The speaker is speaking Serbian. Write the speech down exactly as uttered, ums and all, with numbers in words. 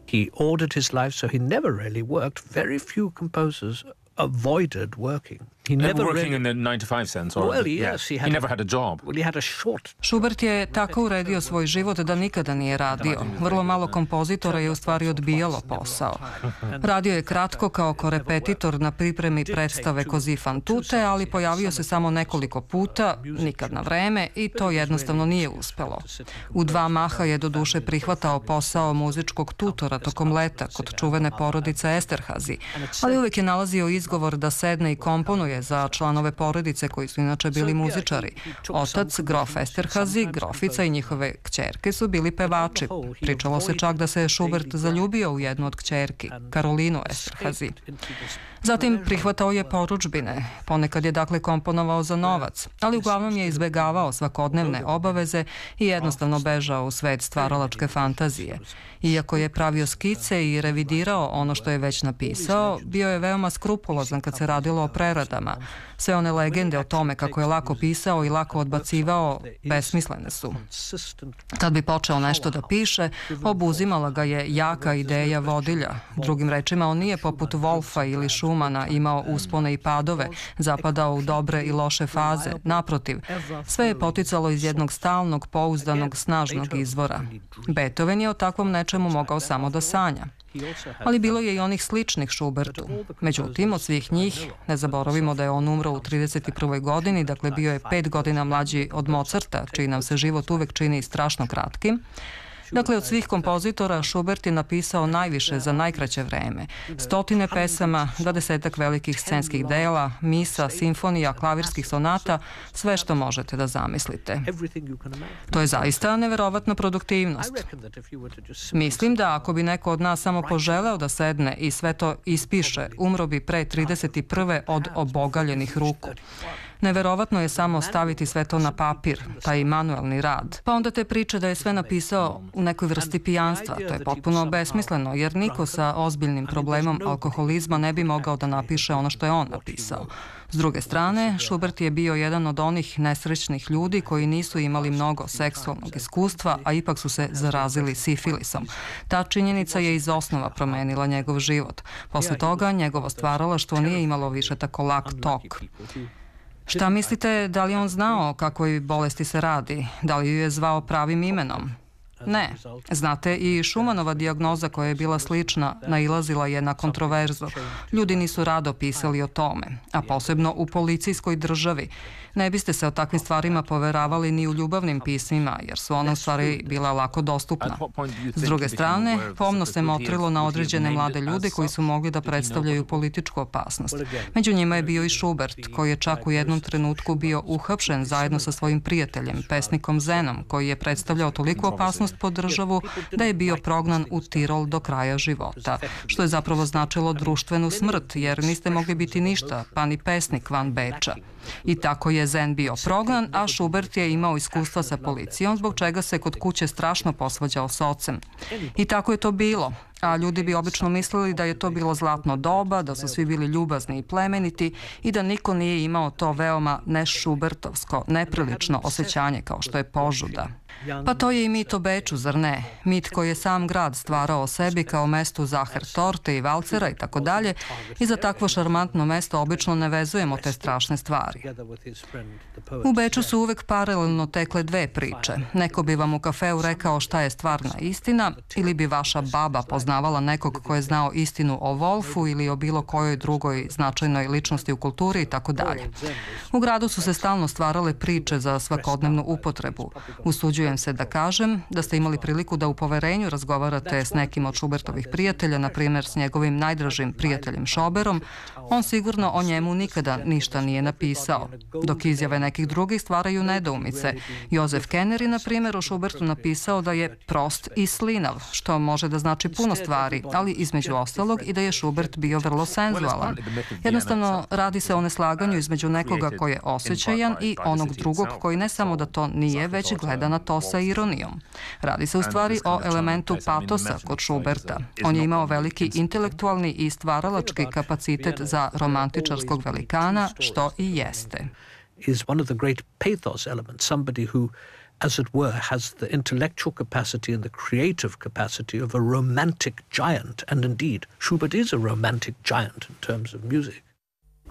He ordered his life, so he never really worked. Very few composers avoided working. He never working really... in the nine to five sense? Or well, the, yes. Yeah. He, had he never a, had a job. Well, he had a short... Schubert je tako uredio svoj život da nikada nije radio. Vrlo malo kompozitora je u stvari odbijalo posao. Radio je kratko kao korepetitor na pripremi predstave Così fan tutte, ali pojavio se samo nekoliko puta, nikad na vreme, i to jednostavno nije uspelo. U dva maha je do duše prihvatao posao muzičkog tutora tokom leta kod čuvene porodice Esterhazy, ali uvek je nalazio izgovor da sedne i komponuje za članove porodice koji su inače bili muzičari. Otac, grof Esterhazy, grofica i njihove kćerke su bili pevači. Pričalo se čak da se Schubert zaljubio u jednu od kćerki, Karolinu Esterhazy. Zatim prihvatao je porudžbine. Ponekad je dakle komponovao za novac, ali uglavnom je izbegavao svakodnevne obaveze i jednostavno bežao u svet stvaralačke fantazije. Iako je pravio skice i revidirao ono što je već napisao, bio je veoma skrupulozan kad se radilo o preradama. Sve one legende o tome kako je lako pisao i lako odbacivao besmislene su. Kad bi počeo nešto da piše, obuzimala ga je jaka ideja vodilja. Drugim rečima, on nije poput Wolfa ili Schumana imao uspone i padove, zapadao u dobre i loše faze. Naprotiv, sve je poticalo iz jednog stalnog, pouzdanog, snažnog izvora. Beethoven je o takvom nečemu mogao samo da sanja. Ali bilo je i onih sličnih Schubertu. Međutim, od svih njih, ne zaboravimo da je on umro u trideset prvoj godini, dakle bio je pet godina mlađi od Mozarta, čiji nam se život uvek čini strašno kratkim. Dakle, od svih kompozitora Schubert je napisao najviše za najkraće vreme. Stotine pesama, dvadesetak velikih scenskih dela, misa, simfonija, klavirskih sonata, sve što možete da zamislite. To je zaista neverovatna produktivnost. Mislim da ako bi neko od nas samo poželeo da sedne i sve to ispiše, umro bi pre trideset prve od obogaljenih ruku. Neverovatno je samo staviti sve to na papir, taj manuelni rad. Pa onda te priče da je sve napisao u nekoj vrsti pijanstva. To je potpuno besmisleno, jer niko sa ozbiljnim problemom alkoholizma ne bi mogao da napiše ono što je on napisao. S druge strane, Schubert je bio jedan od onih nesrećnih ljudi koji nisu imali mnogo seksualnog iskustva, a ipak su se zarazili sifilisom. Ta činjenica je iz osnova promenila njegov život. Posle toga, njegovo stvaralaštvo nije imalo više tako lak tok. Šta mislite, da li on znao kakvoj bolesti se radi? Da li ju je zvao pravim imenom? Ne. Znate, i Schumannova dijagnoza koja je bila slična nailazila je na kontroverzu. Ljudi nisu rado pisali o tome, a posebno u policijskoj državi. Ne biste se o takvim stvarima poveravali ni u ljubavnim pismima, jer su ona u stvari bila lako dostupna. S druge strane, pomno se motrilo na određene mlade ljude koji su mogli da predstavljaju političku opasnost. Među njima je bio i Schubert, koji je čak u jednom trenutku bio uhapšen zajedno sa svojim prijateljem, pesnikom Zenom, koji je predstavljao toliko opasnost po državu da je bio prognan u Tirol do kraja života, što je zapravo značilo društvenu smrt, jer niste mogli biti ništa, pa ni pesnik van Beča. I tako je Zen bio prognan, a Schubert je imao iskustva sa policijom, zbog čega se kod kuće strašno posvađao s ocem. I tako je to bilo. A ljudi bi obično mislili da je to bilo zlatno doba, da su svi bili ljubazni i plemeniti i da niko nije imao to veoma nešubertovsko, neprilično osjećanje kao što je požuda. Pa to je i mit o Beču, zar ne? Mit koji je sam grad stvarao o sebi kao mestu Zaher torte i valcera i tako dalje, i za takvo šarmantno mesto obično ne vezujemo te strašne stvari. U Beču su uvek paralelno tekle dve priče. Neko bi vam u kafeu rekao šta je stvarna istina, ili bi vaša baba poznavala nekog ko je znao istinu o Wolfu ili o bilo kojoj drugoj značajnoj ličnosti u kulturi i tako dalje. U gradu su se stalno stvarale priče za svakodnevnu upotrebu. Usuđujem se da kažem da ste imali priliku da u poverenju razgovarate s nekim od Schubertovih prijatelja, na primjer s njegovim najdražim prijateljem Schoberom. On sigurno o njemu nikada ništa nije napisao, dok izjave nekih drugih stvaraju nedoumice. Josef Kenner je, na primjer, o Schubertu napisao da je prost i slinav, što može da znači puno stvari, ali između ostalog i da je Schubert bio vrlo senzualan. Jednostavno, radi se o neslaganju između nekoga koji je osjećajan i onog drugog koji ne samo da to nije, već gleda na to sa ironijom. Radi se u stvari o elementu patosa kod Schuberta. On je imao veliki intelektualni i stvaralački kapacitet za romantičarskog velikana, što i jeste. Is one of the great pathos elements, somebody who as it were, has the intellectual capacity and the creative capacity of a romantic giant. And indeed, Schubert is a romantic giant in terms of music.